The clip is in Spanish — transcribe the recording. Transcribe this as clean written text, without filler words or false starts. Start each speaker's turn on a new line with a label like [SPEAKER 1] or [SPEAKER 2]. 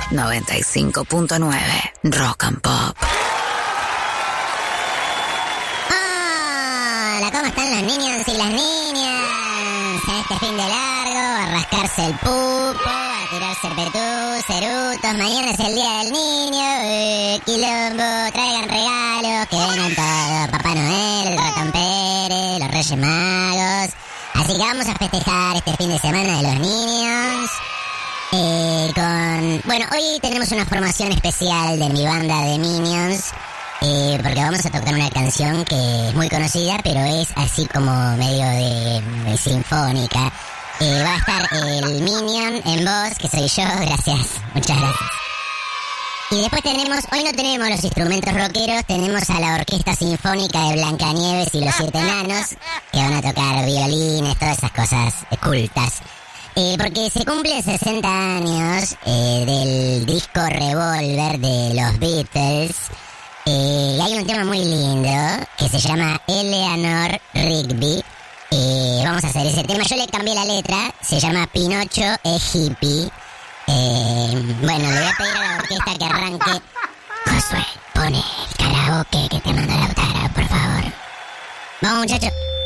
[SPEAKER 1] 95.9 Rock and Pop.
[SPEAKER 2] Hola, ¿cómo están los niños y las niñas? En este fin de largo, a rascarse el pupo, a tirar cerutos. Mañana es el día del niño. Quilombo, traigan regalos, que vengan todos. Papá Noel, el ratón Pérez, los Reyes Magos. Así que vamos a festejar este fin de semana de los niños. Bueno, hoy tenemos una formación especial de mi banda de Minions. Porque vamos a tocar una canción que es muy conocida, pero es así como medio de sinfónica. Va a estar el Minion en voz, que soy yo, gracias, muchas gracias. Y después hoy no tenemos los instrumentos rockeros, tenemos a la Orquesta Sinfónica de Blancanieves y los 7 Enanos, que van a tocar violines, todas esas cosas cultas. Porque se cumplen 60 años del disco Revolver de los Beatles. Y hay un tema muy lindo que se llama Eleanor Rigby. Vamos a hacer ese tema. Yo le cambié la letra. Se llama Pinocho es hippie. Bueno, le voy a pedir a la orquesta que arranque. Josué, pone el karaoke que te manda Lautaro, por favor. Vamos, muchachos.